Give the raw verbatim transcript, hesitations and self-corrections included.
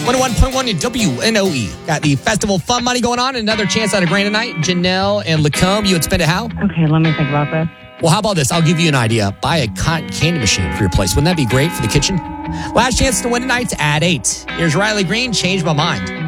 one oh one point one W N O E. Got the festival fun money going on. Another chance at a grand tonight. Janelle and Lacombe, you would spend it how? Okay, let me think about this. Well, how about this? I'll give you an idea. Buy a cotton candy machine for your place. Wouldn't that be great for the kitchen? Last chance to win tonight at eight. Here's Riley Green, Change My Mind.